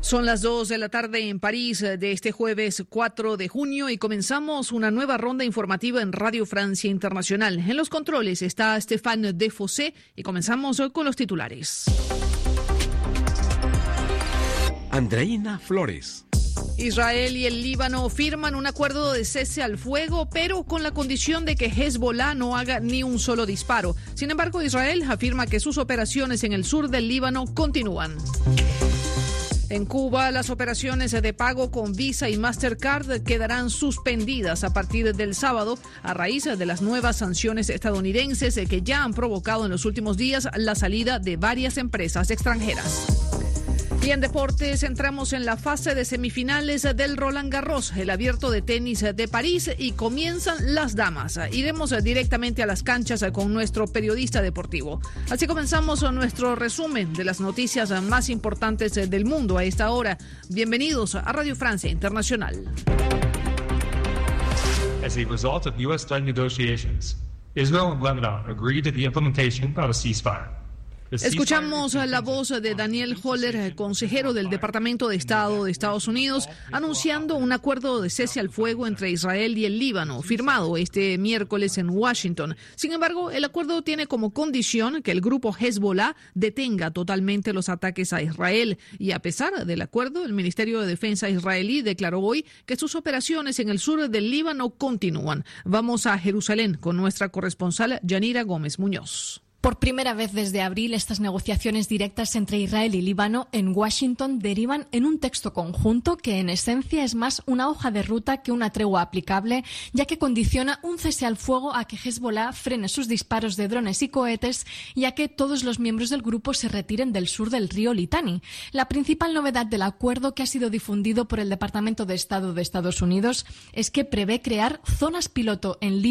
Son las 2 de la tarde en París de este jueves 4 de junio y comenzamos una nueva ronda informativa en Radio Francia Internacional. En los controles está Stéphane Defossé y comenzamos hoy con los titulares. Andreina Flores. Israel y el Líbano firman un acuerdo de cese al fuego, pero con la condición de que Hezbollah no haga ni un solo disparo. Sin embargo, Israel afirma que sus operaciones en el sur del Líbano continúan. En Cuba, las operaciones de pago con Visa y Mastercard quedarán suspendidas a partir del sábado a raíz de las nuevas sanciones estadounidenses que ya han provocado en los últimos días la salida de varias empresas extranjeras. Y en deportes entramos en la fase de semifinales del Roland Garros, el abierto de tenis de París, y comienzan las damas. Iremos directamente a las canchas con nuestro periodista deportivo. Así comenzamos nuestro resumen de las noticias más importantes del mundo a esta hora. Bienvenidos a Radio Francia Internacional. As a result of U.S.-led negotiations, Israel and Lebanon agreed to the implementation of a ceasefire. Escuchamos la voz de Daniel Holler, consejero del Departamento de Estado de Estados Unidos, anunciando un acuerdo de cese al fuego entre Israel y el Líbano, firmado este miércoles en Washington. Sin embargo, el acuerdo tiene como condición que el grupo Hezbollah detenga totalmente los ataques a Israel. Y a pesar del acuerdo, el Ministerio de Defensa israelí declaró hoy que sus operaciones en el sur del Líbano continúan. Vamos a Jerusalén con nuestra corresponsal Yanira Gómez Muñoz. Por primera vez desde abril, estas negociaciones directas entre Israel y Líbano en Washington derivan en un texto conjunto que en esencia es más una hoja de ruta que una tregua aplicable, ya que condiciona un cese al fuego a que Hezbollah frene sus disparos de drones y cohetes y a que todos los miembros del grupo se retiren del sur del río Litani. La principal novedad del acuerdo, que ha sido difundido por el Departamento de Estado de Estados Unidos, es que prevé crear zonas piloto en Líbano